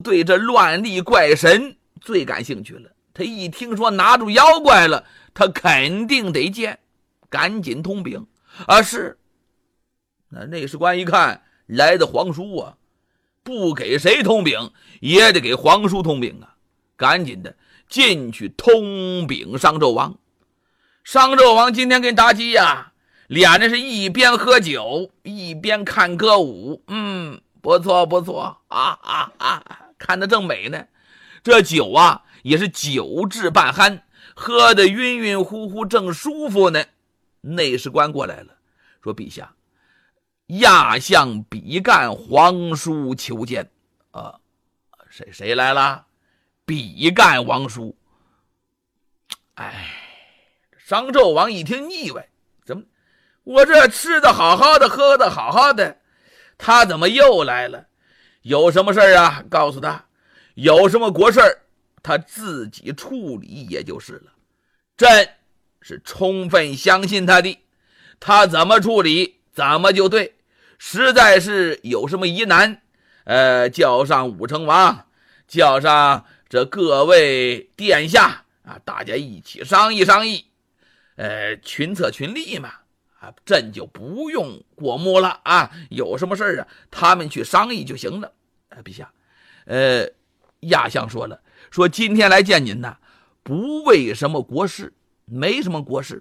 对这乱力怪神最感兴趣了。他一听说拿住妖怪了，他肯定得见，赶紧通禀。是。那内史官一看来的皇叔啊，不给谁通禀也得给皇叔通禀啊，赶紧的进去通禀商纣王。商纣王今天跟妲己呀，俩人是一边喝酒一边看歌舞，不错不错看得正美呢。这酒啊也是酒至半酣，喝得晕晕乎乎，正舒服呢。内史官过来了，说陛下，亚相比干皇叔求见。谁来了？比干王叔。商纣王一听腻歪，怎么我这吃的好好的，喝的好好的，他怎么又来了？有什么事啊？告诉他，有什么国事他自己处理也就是了。朕是充分相信他的，他怎么处理怎么就对。实在是有什么疑难，叫上武成王，叫上这各位殿下啊，大家一起商议商议，群策群力嘛，朕就不用过目了啊。有什么事啊，他们去商议就行了。陛下，亚相说了，说今天来见您呢，不为什么国事，没什么国事。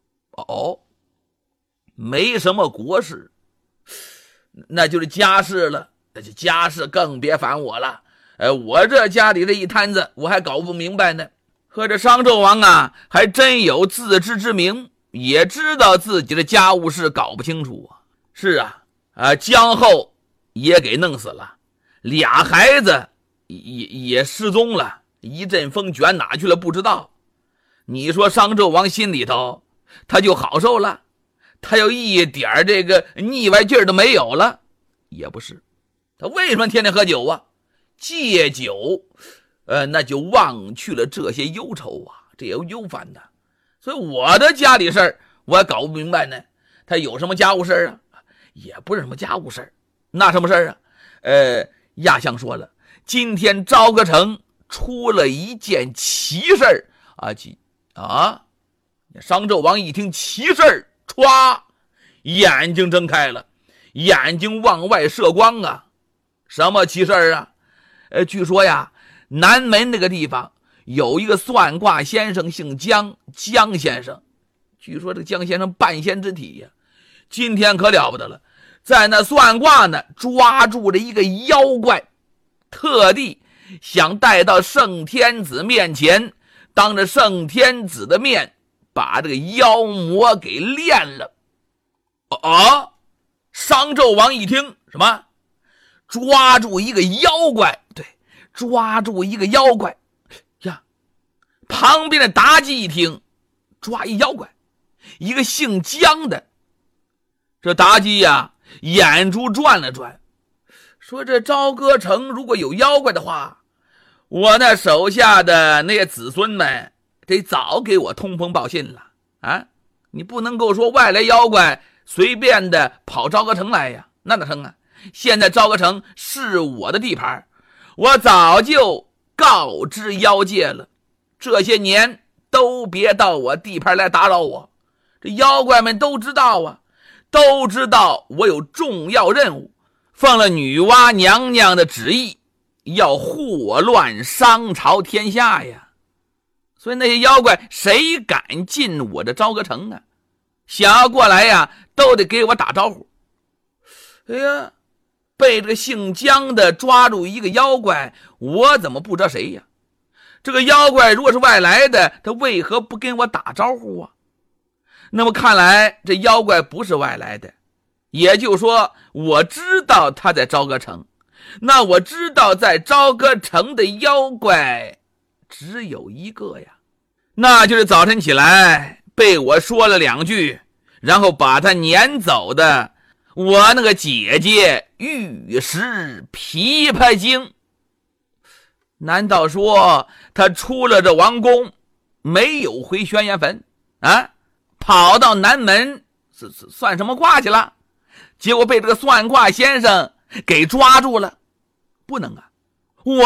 没什么国事，那就是家事了。那就家事更别烦我了。我这家里这一摊子我还搞不明白呢。和这商纣王啊还真有自知之明，也知道自己的家务事搞不清楚啊。是啊，姜后也给弄死了，俩孩子也失踪了，一阵风卷哪去了不知道。你说商纣王心里头他就好受了，他有一点这个腻歪劲儿都没有了？也不是。他为什么天天喝酒啊？戒酒那就忘去了这些忧愁啊，这有忧烦的。所以我的家里事儿我还搞不明白呢。他有什么家务事啊？也不是什么家务事儿。那什么事儿啊？亚相说了，今天朝歌城出了一件奇事儿商纣王一听奇事儿，歘，眼睛睁开了，眼睛往外射光啊。什么奇事儿啊？据说呀，南门那个地方有一个算卦先生，姓姜先生。据说这个姜先生半仙之体呀，今天可了不得了，在那算卦呢，抓住了一个妖怪，特地想带到圣天子面前，当着圣天子的面把这个妖魔给炼了。商纣王一听，什么抓住一个妖怪？对，抓住一个妖怪呀。旁边的妲己一听，抓一妖怪，一个姓姜的。这妲己呀，眼珠转了转，说这朝歌城如果有妖怪的话，我那手下的那些子孙们得早给我通风报信了啊！你不能够说外来妖怪随便的跑朝歌城来呀，那哪成啊？现在朝歌城是我的地盘，我早就告知妖界了，这些年都别到我地盘来打扰我。这妖怪们都知道啊，都知道我有重要任务，奉了女娲娘娘的旨意，要祸乱商朝天下呀。所以那些妖怪谁敢进我的朝歌城啊？想要过来呀，都得给我打招呼。被这个姓姜的抓住一个妖怪，我怎么不知道谁呀？这个妖怪如果是外来的，他为何不跟我打招呼啊？那么看来这妖怪不是外来的，也就是说我知道他在朝歌城。那我知道在朝歌城的妖怪只有一个呀，那就是早晨起来被我说了两句，然后把他撵走的我那个姐姐玉石琵琶精。难道说他出了这王宫没有回轩辕坟啊？跑到南门算什么卦去了？结果被这个算卦先生给抓住了。不能啊，